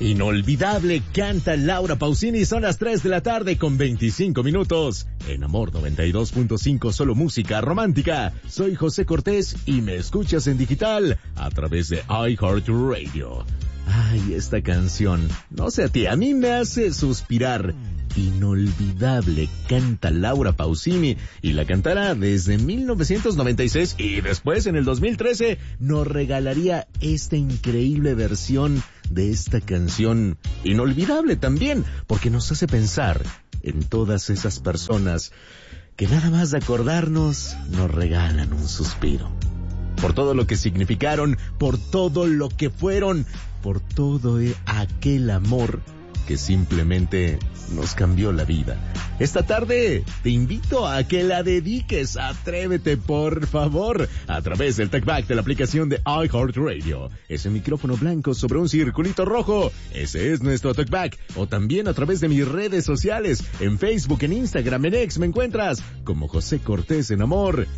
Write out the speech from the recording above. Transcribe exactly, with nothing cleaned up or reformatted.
Inolvidable, canta Laura Pausini. Son las tres de la tarde con veinticinco minutos. En Amor noventa y dos punto cinco, solo música romántica. Soy José Cortés y me escuchas en digital a través de iHeartRadio. Ay, esta canción, no sé a ti, a mí me hace suspirar. Inolvidable, canta Laura Pausini, y la cantará desde mil novecientos noventa y seis, y después en el dos mil trece nos regalaría esta increíble versión de esta canción inolvidable también, porque nos hace pensar en todas esas personas que nada más de acordarnos nos regalan un suspiro. Por todo lo que significaron, por todo lo que fueron, por todo aquel amor que simplemente nos cambió la vida. Esta tarde te invito a que la dediques. Atrévete, por favor, a través del TalkBack de la aplicación de iHeartRadio. Ese micrófono blanco sobre un circulito rojo, ese es nuestro TalkBack. O también a través de mis redes sociales, en Facebook, en Instagram, en X, me encuentras como José Cortés en Amor.